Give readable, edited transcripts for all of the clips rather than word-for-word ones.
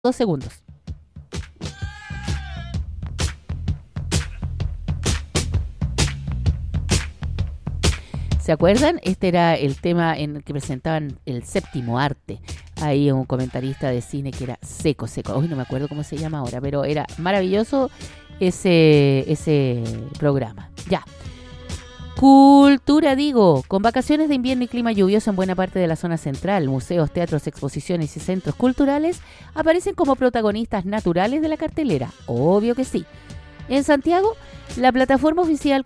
2 segundos. ¿Se acuerdan? Este era el tema en el que presentaban el séptimo arte. Ahí un comentarista de cine que era seco. Hoy no me acuerdo cómo se llama ahora, pero era maravilloso ese programa. Ya. Cultura, digo, con vacaciones de invierno y clima lluvioso en buena parte de la zona central, museos, teatros, exposiciones y centros culturales aparecen como protagonistas naturales de la cartelera. Obvio que sí. En Santiago, la plataforma oficial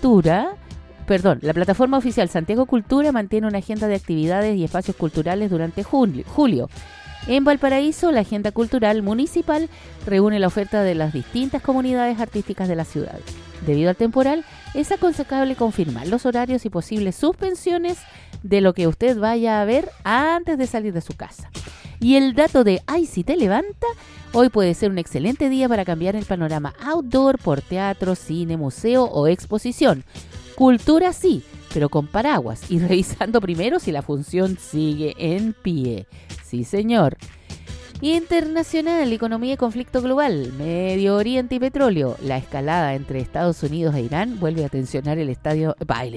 Santiago Cultura mantiene una agenda de actividades y espacios culturales durante julio. En Valparaíso, la agenda cultural municipal reúne la oferta de las distintas comunidades artísticas de la ciudad. Debido al temporal, es aconsejable confirmar los horarios y posibles suspensiones de lo que usted vaya a ver antes de salir de su casa. Y el dato de "Ay, si te levanta", hoy puede ser un excelente día para cambiar el panorama outdoor por teatro, cine, museo o exposición. Cultura sí, pero con paraguas y revisando primero si la función sigue en pie. Sí, señor. Internacional, economía y conflicto global, Medio Oriente y petróleo. La escalada entre Estados Unidos e Irán vuelve a tensionar el escenario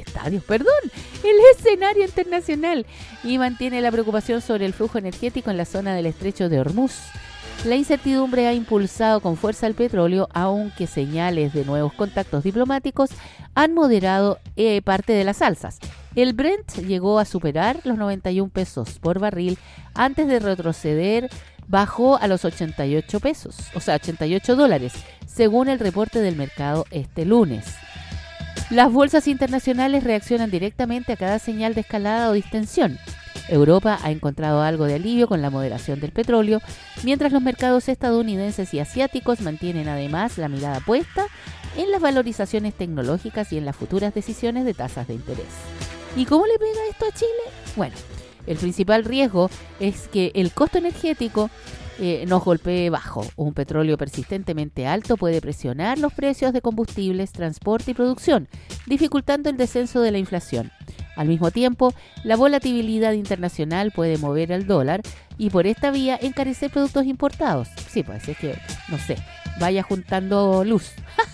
internacional y mantiene la preocupación sobre el flujo energético en la zona del estrecho de Hormuz. La incertidumbre ha impulsado con fuerza el petróleo, aunque señales de nuevos contactos diplomáticos han moderado parte de las alzas. El Brent llegó a superar los 91 pesos por barril antes de retroceder. Bajó a los 88 pesos, o sea, $88, según el reporte del mercado este lunes. Las bolsas internacionales reaccionan directamente a cada señal de escalada o distensión. Europa ha encontrado algo de alivio con la moderación del petróleo, mientras los mercados estadounidenses y asiáticos mantienen además la mirada puesta en las valorizaciones tecnológicas y en las futuras decisiones de tasas de interés. ¿Y cómo le pega esto a Chile? Bueno, el principal riesgo es que el costo energético nos golpee bajo. Un petróleo persistentemente alto puede presionar los precios de combustibles, transporte y producción, dificultando el descenso de la inflación. Al mismo tiempo, la volatilidad internacional puede mover al dólar y por esta vía encarecer productos importados. Sí, pues es que, no sé, vaya juntando luz.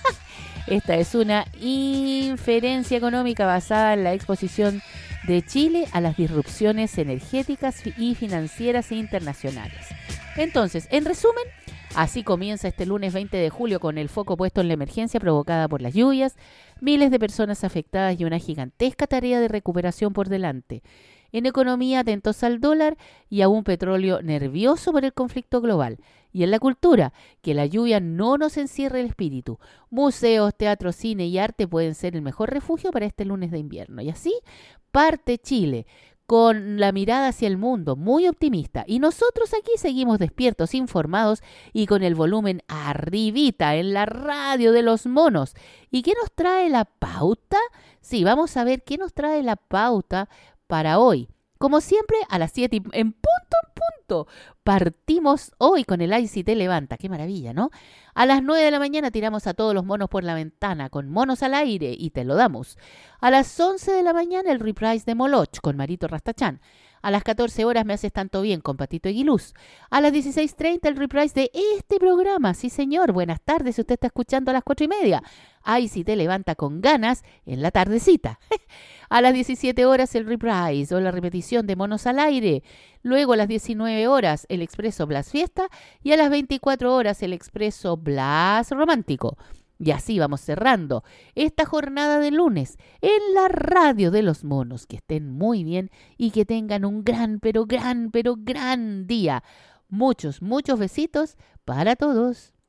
Esta es una inferencia económica basada en la exposición de Chile a las disrupciones energéticas y financieras internacionales. Entonces, en resumen, así comienza este lunes 20 de julio con el foco puesto en la emergencia provocada por las lluvias, miles de personas afectadas y una gigantesca tarea de recuperación por delante. En economía, atentos al dólar y a un petróleo nervioso por el conflicto global. Y en la cultura, que la lluvia no nos encierre el espíritu. Museos, teatro, cine y arte pueden ser el mejor refugio para este lunes de invierno. Y así parte Chile, con la mirada hacia el mundo, muy optimista. Y nosotros aquí seguimos despiertos, informados y con el volumen arribita en la radio de los monos. ¿Y qué nos trae la pauta? Sí, vamos a ver qué nos trae la pauta para hoy. Como siempre, a las 7 en punto, partimos hoy con el Ay Si Te Levanta. Qué maravilla, ¿no? A las 9 de la mañana tiramos a todos los monos por la ventana con Monos al Aire y te lo damos. A las 11 de la mañana el reprise de Moloch con Marito Rastachán. A las 14 horas Me Haces Tanto Bien con Patito Aguiluz. A las 16:30 el reprise de este programa. Sí, señor. Buenas tardes. Si usted está escuchando a las 4:30. Ay, si te levanta con ganas en la tardecita. A las 17 horas el reprise o la repetición de Monos al Aire. Luego a las 19 horas el Expreso Blas Fiesta. Y a las 24 horas el Expreso Blas Romántico. Y así vamos cerrando esta jornada de lunes en la radio de los monos. Que estén muy bien y que tengan un gran día. Muchos besitos para todos.